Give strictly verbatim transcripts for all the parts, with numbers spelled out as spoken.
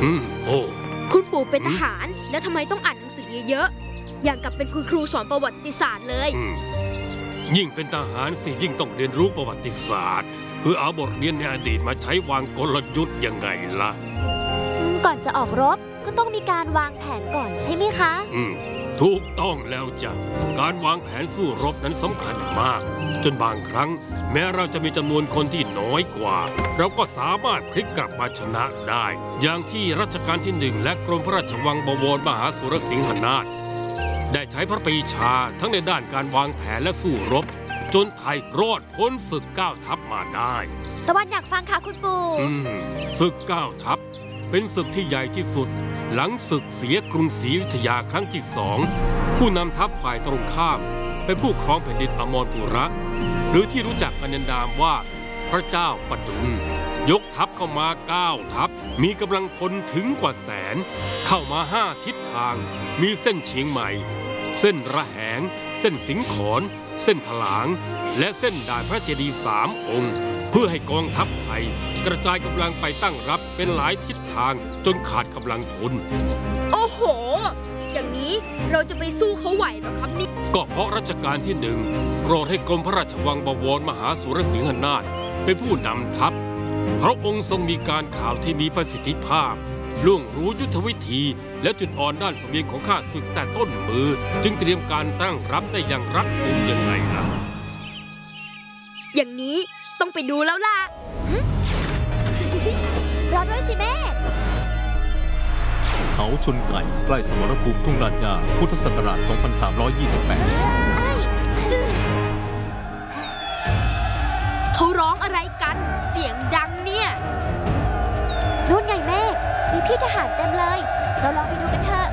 อืมโอ้คุณปู่เป็นทหารแล้วทำไมต้องอ่านหนังสือเยอะๆอย่างกับเป็นคุณครูสอนประวัติศาสตร์เลยยิ่งเป็นทหารสิยิ่งต้องเรียนรู้ประวัติศาสตร์เพื่อเอาบทเรียนในอดีตมาใช้วางกลยุทธ์ยังไงล่ะก่อนจะออกรบก็ต้องมีการวางแผนก่อนใช่ไหมคะอืมถูกต้องแล้วจ้ะการวางแผนสู้รบนั้นสำคัญมากจนบางครั้งแม้เราจะมีจำนวนคนที่น้อยกว่าเราก็สามารถพลิกกลับมาชนะได้อย่างที่รัชกาลที่หนึ่งและกรมพระราชวังบวรมหาสุรสิงหนาถได้ใช้พระปรีชาทั้งในด้านการวางแผนและสู้รบจนไทยรอดพ้นศึกเก้าทัพมาได้ตะวันอยากฟังค่ะคุณปู่อืมศึกเก้าทัพเป็นศึกที่ใหญ่ที่สุดหลังศึกเสียกรุงศรีอยุธยาครั้งที่สองผู้นำทัพฝ่ายตรงข้ามเป็นผู้ครองแผ่นดินอมรปุระหรือที่รู้จักกันในนามว่าพระเจ้าปดุลยกทัพเข้ามาเก้าทัพมีกำลังพลถึงกว่าแสนเข้ามาห้าทิศทางมีเส้นเชียงใหม่เส้นระแหงเส้นสิงขรเส้นถลางและเส้นด่านพระเจดีย์สามองค์เพื่อให้กองทัพไทยกระจายกำลังไปตั้งรับเป็นหลายทิศทางจนขาดกำลังพลโอ้โหอย่างนี้เราจะไปสู้เขาไหวหรอครับนี่ก็เพราะรัชกาลที่หนึ่งโปรดให้กรมพระราชวังบวรมหาสุรสิงหนาถเป็นผู้นำทัพพระองค์ทรงมีการข่าวที่มีประสิทธิภาพล่วงรู้ยุทธวิธีและจุดอ่อนด้านเสบียงของข้าศึกแต่ต้นมือจึงเตรียมการตั้งรับได้อย่างรัดกุมยังไงล่ะอย่างนี้ต้องไปดูแล้วล่ะรอด้วยสิแม่เขาชนไก่ใกล้สมรภูมิทุ่งราชาพุทธศักราช สองพันสามร้อยยี่สิบแปดเขาร้องอะไรกันเสียงดังเนี่ยนู่นไงแม่มีพี่ทหารเต็มเลยเราลองไปดูกันเถอะ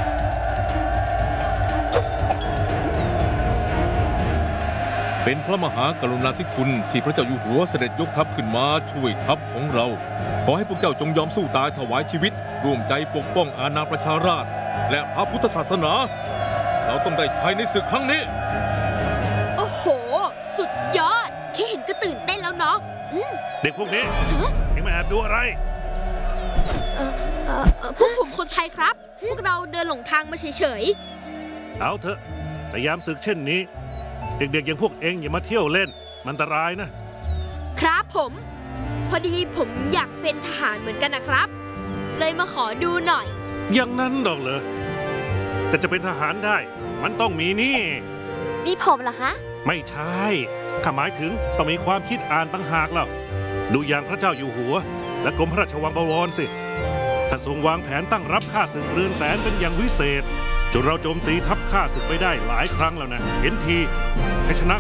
เป็นพระมหากรุณาธิคุณที่พระเจ้าอยู่หัวเสด็จยกทัพขึ้นมาช่วยทัพของเราขอให้พวกเจ้าจงยอมสู้ตายถวายชีวิตร่วมใจปกป้องอาณาประชาราษฎร์และพระพุทธศาสนาเราต้องได้ชัยในศึกครั้งนี้โอ้โหสุดยอดแค่เห็นก็ตื่นเต้นแล้วเนาะเด็กพวกนี้ยังมาแอบดูอะไรเออเออพวกผมคนไทยครับพวกเราเดินหลงทางมาเฉยๆเอาเถอะพยายามศึกเช่นนี้เด็กๆอย่างพวกเองอย่ามาเที่ยวเล่นมันอันตรายนะครับผมพอดีผมอยากเป็นทหารเหมือนกันนะครับเลยมาขอดูหน่อยอย่างนั้นดอกเหรอแต่จะเป็นทหารได้มันต้องมีนี่มีผมเหรอคะไม่ใช่ข้าหมายถึงต้องมีความคิดอ่านต่างหากแล้วดูอย่างพระเจ้าอยู่หัวและกรมพระราชวังบวรสิถ้าทรงวางแผนตั้งรับข้าศึกเรือนแสนเป็นอย่างวิเศษจนเราโจมตีทัพข้าศึกไปได้หลายครั้งแล้วนะเห็นทีให้ชนะ